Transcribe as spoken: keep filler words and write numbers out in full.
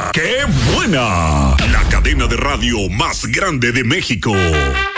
¡Qué buena! La cadena de radio más grande de México.